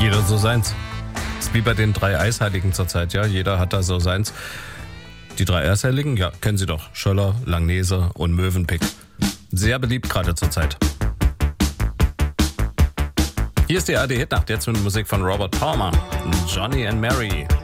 Jeder so seins. Ist wie bei den 3 Eisheiligen zurzeit, ja. Jeder hat da so seins. Die 3 Eisheiligen, ja, kennen Sie doch. Schöller, Langnese und Mövenpick. Sehr beliebt gerade zurzeit. Hier ist die ARD Hitnacht, jetzt mit Musik von Robert Palmer. Johnny and Mary.